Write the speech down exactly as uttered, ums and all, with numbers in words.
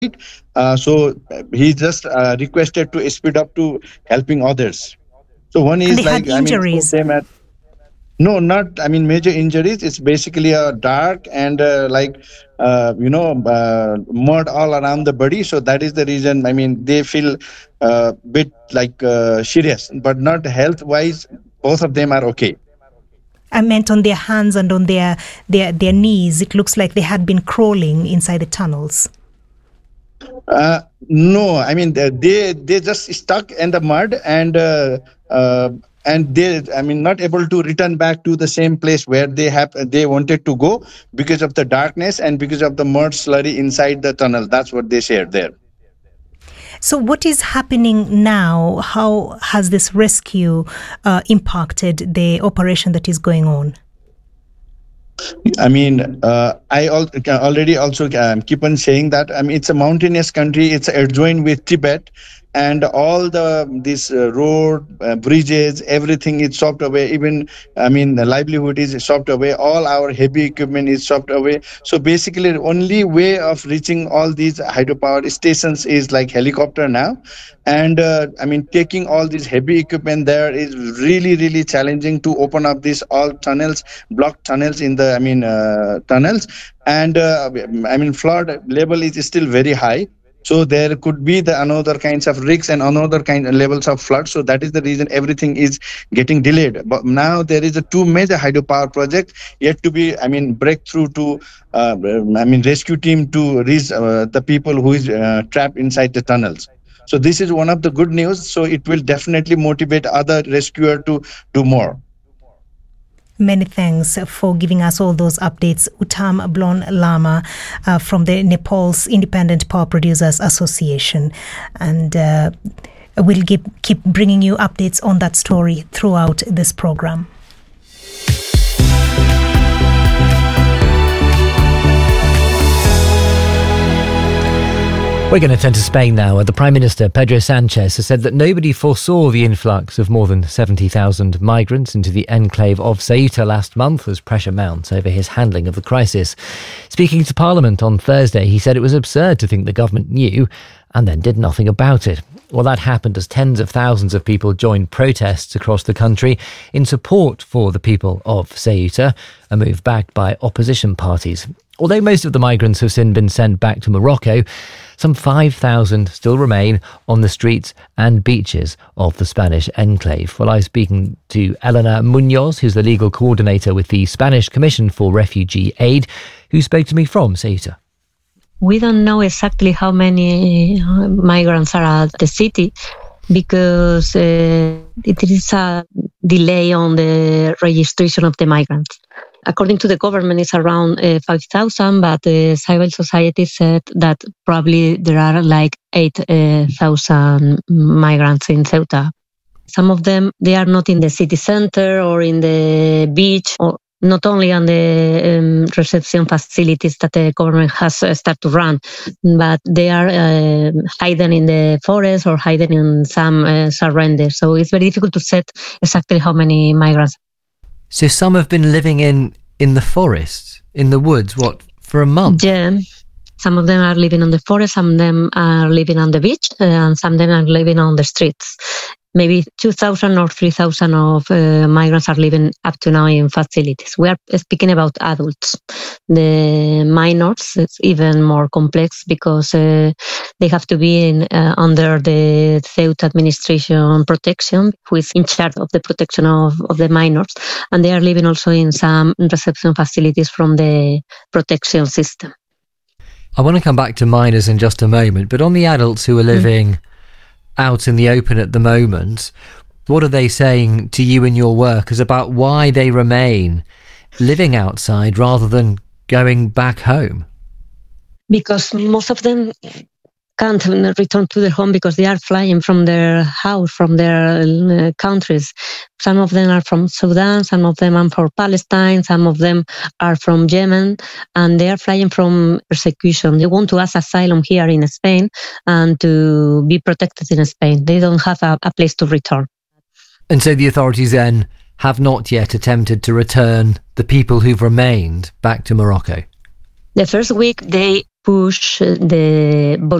Uh, so he just uh, requested to speed up to helping others. So one And is they had like, I mean, for injuries. them at no, not, I mean, major injuries. It's basically a dark and uh, like, uh, you know, uh, mud all around the body. So that is the reason. I mean, they feel uh, bit like uh, serious, but not health wise. Both of them are okay. I meant on their hands and on their, their, their knees. It looks like they had been crawling inside the tunnels. Uh, no, I mean they they they just stuck in the mud and uh, uh, and they, I mean, not able to return back to the same place where they have they wanted to go because of the darkness and because of the mud slurry inside the tunnel. That's what they shared there. So, what is happening now? How has this rescue uh, impacted the operation that is going on? I mean, uh, I al- already also um, keep on saying that. I mean, it's a mountainous country. It's adjoined with Tibet, and all the this uh, road, uh, bridges, everything is chopped away. Even, I mean, the livelihood is chopped away. All our heavy equipment is chopped away. So basically, the only way of reaching all these hydropower stations is like helicopter now. And uh, I mean, taking all these heavy equipment there is really, really challenging to open up these all tunnels, blocked tunnels in the, I mean, uh, tunnels. And uh, I mean, flood level is still very high. So there could be the another kinds of risks and another kind of levels of flood. So that is the reason everything is getting delayed. But now there is a two major hydropower projects yet to be, I mean, breakthrough to, uh, I mean, rescue team to reach uh, the people who is uh, trapped inside the tunnels. So this is one of the good news. So it will definitely motivate other rescuer to do more. Many thanks for giving us all those updates. Uttam Blon Lama uh, from the Nepal's Independent Power Producers Association. And uh, we'll keep, keep bringing you updates on that story throughout this program. We're going to turn to Spain now. The Prime Minister, Pedro Sanchez, has said that nobody foresaw the influx of more than seventy thousand migrants into the enclave of Ceuta last month as pressure mounts over his handling of the crisis. Speaking to Parliament on Thursday, he said it was absurd to think the government knew and then did nothing about it. Well, that happened as tens of thousands of people joined protests across the country in support for the people of Ceuta, a move backed by opposition parties. Although most of the migrants have since been sent back to Morocco, some five thousand still remain on the streets and beaches of the Spanish enclave. Well, I was speaking to Elena Munoz, who's the legal coordinator with the Spanish Commission for Refugee Aid, who spoke to me from Ceuta. We don't know exactly how many migrants are at the city because uh, it is a delay on the registration of the migrants. According to the government, it's around uh, five thousand, but uh, civil society said that probably there are like eight thousand migrants in Ceuta. Some of them, they are not in the city center or in the beach, or not only on the um, reception facilities that the government has uh, started to run, but they are uh, hidden in the forest or hidden in some uh, surrenders. So it's very difficult to set exactly how many migrants. So some have been living in, in the forest, in the woods, what, for a month? Yeah. Some of them are living on the forest, some of them are living on the beach, uh, and some of them are living on the streets. Maybe two thousand or three thousand of uh, migrants are living up to now in facilities. We are speaking about adults. The minors, it's even more complex because uh, they have to be in, uh, under the Ceuta administration protection, who is in charge of the protection of, of the minors. And they are living also in some reception facilities from the protection system. I want to come back to minors in just a moment, but on the adults who are living... Mm. out in the open at the moment, what are they saying to you in your work as about why they remain living outside rather than going back home? Because most of them can't return to their home because they are flying from their house, from their uh, countries. Some of them are from Sudan, some of them are from Palestine, some of them are from Yemen, and they are flying from persecution. They want to ask asylum here in Spain and to be protected in Spain. They don't have a, a place to return. And so the authorities then have not yet attempted to return the people who've remained back to Morocco? The first week they push the